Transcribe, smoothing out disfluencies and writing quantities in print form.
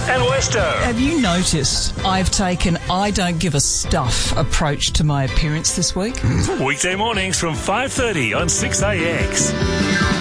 and Westo. Have you noticed I've taken I don't give a stuff approach to my appearance this week? Weekday mornings from 5:30 on 6AX.